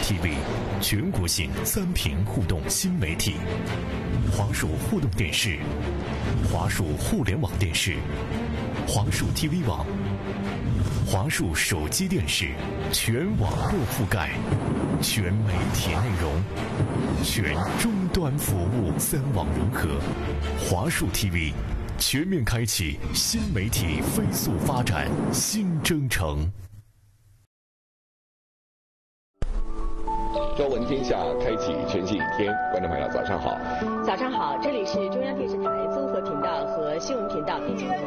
TV， 全国性3屏互动新媒体。华数互动电视、华数互联网电视、华数 TV 网、华数手机电视，全网络覆盖，全媒体内容，全终端服务，3网融合。华数 TV 全面开启新媒体飞速发展新征程。 朝闻天下，开启全新一天。观众朋友，早上好！ 早上好，这里是中央电视台综合频道和新闻频道，并且